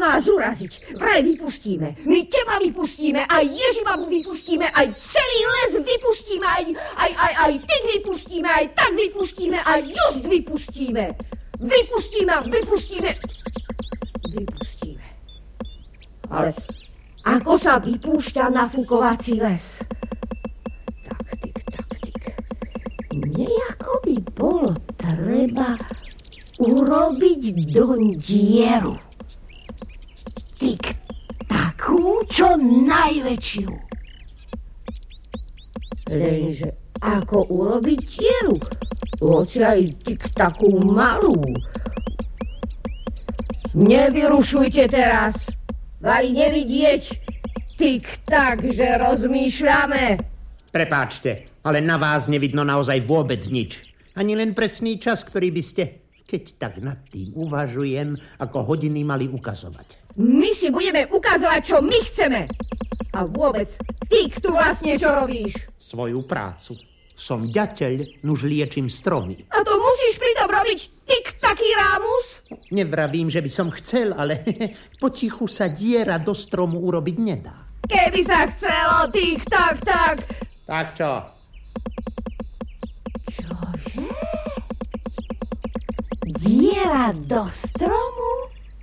nás uraziť. Vraj vypustíme. My teba vypustíme, aj Ježibabu vypustíme, aj celý les vypustíme, aj ty vypustíme, aj tak vypustíme, aj just vypustíme. Vypustíme. Ale ako sa vypúšťa nafúkovací les? Tak. Nejako by bolo treba urobiť doň dieru. Takú, čo najväčšiu. Lenže ako urobiť dieru? Hoci aj takú malú. Nevyrušujte teraz. Vari nevidieť tak, že rozmýšľame. Prepáčte, ale na vás nevidno naozaj vôbec nič. Ani len presný čas, ktorý by ste, keď tak nad tým uvažujem, ako hodiny mali ukazovať. My si budeme ukazovať, čo my chceme. A vôbec, ty tu vlastne čo robíš? Svoju prácu. Som ďateľ, nuž liečím stromy. A to musíš pritom robiť taký rámus? Nevravím, že by som chcel, ale potichu sa diera do stromu urobiť nedá. Keby sa chcelo, tak. Tak čo? Čože? Diera do stromu?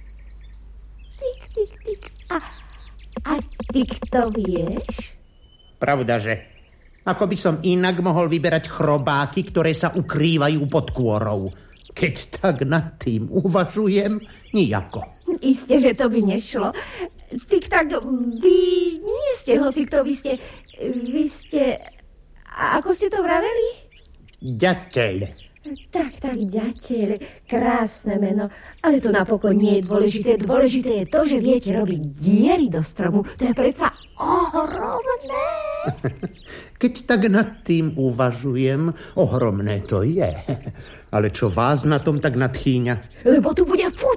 Tik. A ty to vieš? Pravda, že? Ako by som inak mohol vyberať chrobáky, ktoré sa ukrývajú pod kôrou. Keď tak nad tým uvažujem, nijako. Isté, že to by nešlo. Tak, vy nie ste hocikto, vy ste... Ako ste to vraveli? Ďateľ. Tak, ďateľ, krásne meno. Ale to napokon nie je dôležité. Dôležité je to, že viete robiť diery do stromu. To je predsa ohromné. Keď tak nad tým uvažujem, ohromné to je. Ale čo vás na tom tak nadchýňa? Lebo tu bude